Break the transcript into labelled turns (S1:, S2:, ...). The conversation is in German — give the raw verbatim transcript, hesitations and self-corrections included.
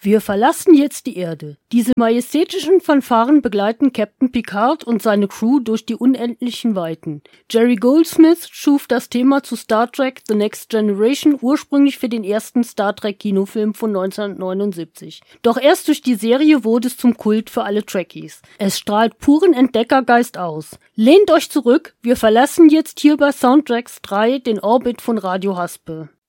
S1: Wir verlassen jetzt die Erde. Diese majestätischen Fanfaren begleiten Captain Picard und seine Crew durch die unendlichen Weiten. Jerry Goldsmith schuf das Thema zu Star Trek The Next Generation ursprünglich für den ersten Star Trek Kinofilm von neunzehnhundertneunundsiebzig. Doch erst durch die Serie wurde es zum Kult für alle Trekkies. Es strahlt puren Entdeckergeist aus. Lehnt euch zurück, wir verlassen jetzt hier bei Soundtracks drei den Orbit von Radio Haspe.